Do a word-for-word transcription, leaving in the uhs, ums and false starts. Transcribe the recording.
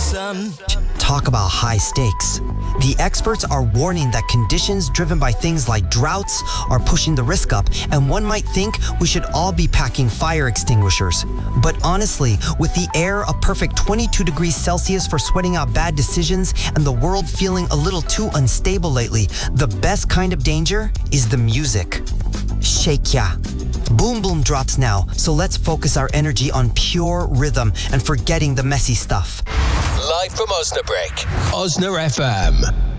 Talk about high stakes. The experts are warning that conditions driven by things like droughts are pushing the risk up, and one might think we should all be packing fire extinguishers. But honestly, with the air a perfect twenty-two degrees Celsius for sweating out bad decisions and the world feeling a little too unstable lately, the best kind of danger is the music. Shake ya. Boom Boom drops now, so let's focus our energy on pure rhythm and forgetting the messy stuff. Live from Osnabrück, Osna F M.